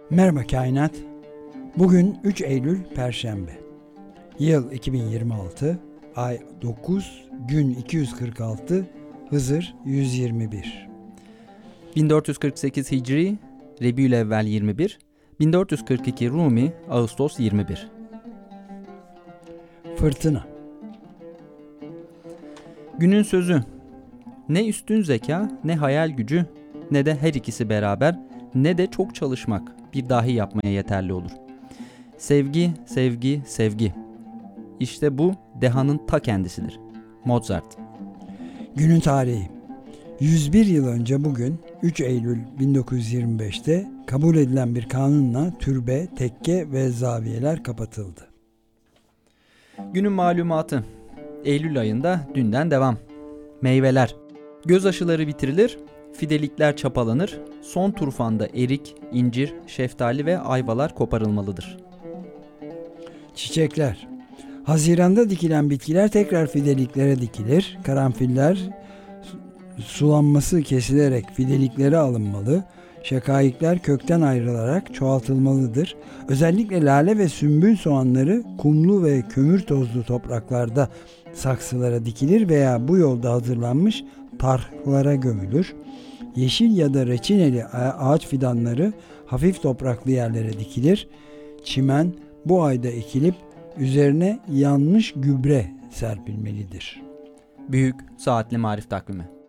Merhaba kainat. Bugün 3 Eylül Perşembe. Yıl 2026, ay 9, gün 246, Hızır 121. 1448 Hicri, Rebiülevvel 21, 1442 Rumi, Ağustos 21. Fırtına. Günün sözü: ne üstün zeka, ne hayal gücü, ne de her ikisi beraber, ne de çok çalışmak bir dahi yapmaya yeterli olur. Sevgi, sevgi, sevgi. İşte bu dehanın ta kendisidir. Mozart. Günün tarihi. 101 yıl önce bugün 3 Eylül 1925'te kabul edilen bir kanunla türbe, tekke ve zaviyeler kapatıldı. Günün malumatı: Eylül ayında dünden devam. Meyveler. Göz aşıları bitirilir, fidelikler çapalanır, son turfanda erik, incir, şeftali ve ayvalar koparılmalıdır. Çiçekler. Haziranda dikilen bitkiler tekrar fideliklere dikilir. Karanfiller sulanması kesilerek fideliklere alınmalı. Şakayıklar kökten ayrılarak çoğaltılmalıdır. Özellikle lale ve sümbül soğanları kumlu ve kömür tozlu topraklarda saksılara dikilir veya bu yolda hazırlanmış tarhlara gömülür. Yeşil ya da reçineli ağaç fidanları hafif topraklı yerlere dikilir. Çimen bu ayda ekilip üzerine yanmış gübre serpilmelidir. Büyük Saatli Marif Takvimi.